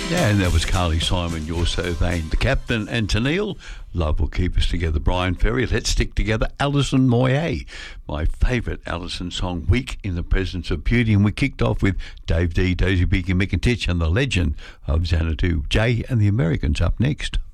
Yeah, and that was Carly Simon, You're So Vain. The Captain and Tennille, Love Will Keep Us Together. Brian Ferry, Let's Stick Together. Alison Moyet, my favourite Alison song, Week in the Presence of Beauty. And we kicked off with Dave D, Dozy Beaky, Mick and Titch and the legend of Xanadu. Jay and the Americans up next.